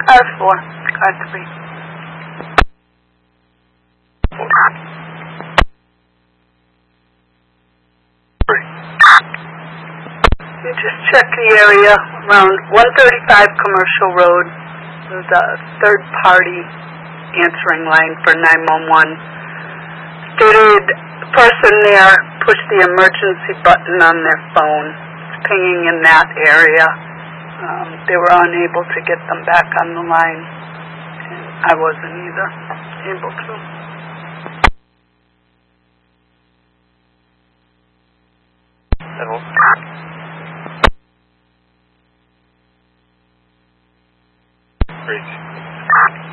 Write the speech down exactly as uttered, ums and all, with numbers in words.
R four, R three. You just check the area around one thirty-five Commercial Road. There's a third-party answering line for nine one one. Stated the person there pushed the emergency button on their phone. It's pinging in that area. Um, they were unable to get them back on the line. And I wasn't either able to. Great.